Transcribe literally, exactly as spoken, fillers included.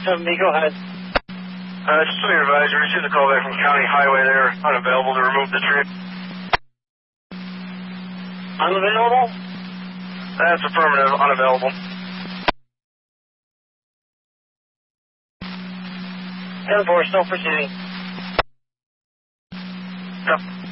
seven B, go ahead. Uh, just so you're advised, you received a call back from County Highway. They're unavailable to remove the tree. Unavailable? That's affirmative, unavailable. ten four, still proceeding. Yep.